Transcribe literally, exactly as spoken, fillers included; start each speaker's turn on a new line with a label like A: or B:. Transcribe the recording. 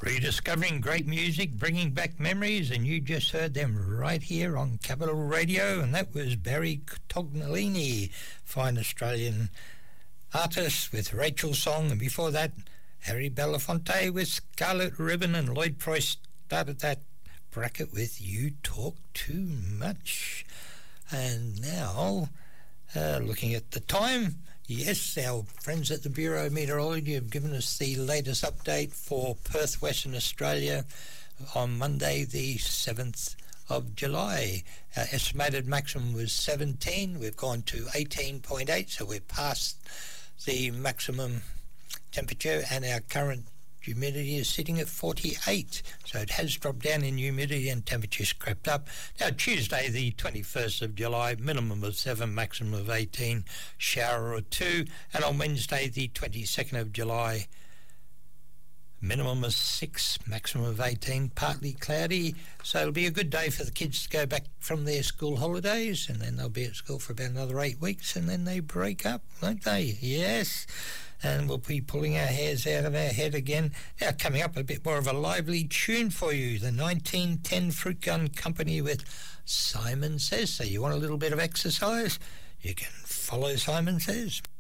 A: Rediscovering great music, bringing back memories, and you just heard them right here on Capital Radio, and that was Barry Tognolini, fine Australian artist, with Rachel Song, and before that, Harry Belafonte with Scarlet Ribbon, and Lloyd Price started that bracket with You Talk Too Much. And now, uh, looking at the time, yes, our friends at the Bureau of Meteorology have given us the latest update for Perth, Western Australia on Monday the seventh of July. Our estimated maximum was seventeen. We've gone to eighteen point eight, so we're past the maximum temperature, and our current humidity is sitting at forty-eight, so it has dropped down in humidity and temperature's crept up. Now, Tuesday the twenty-first of July, minimum of seven, maximum of eighteen, shower or two, and on Wednesday the twenty-second of July, minimum of six, maximum of eighteen, partly cloudy, so it'll be a good day for the kids to go back from their school holidays, and then they'll be at school for about another eight weeks, and then they break up, won't they? Yes. And we'll be pulling our hairs out of our head again. Now, coming up, a bit more of a lively tune for you, the nineteen ten Fruit Gun Company with Simon Says. So you want a little bit of exercise? You can follow Simon Says.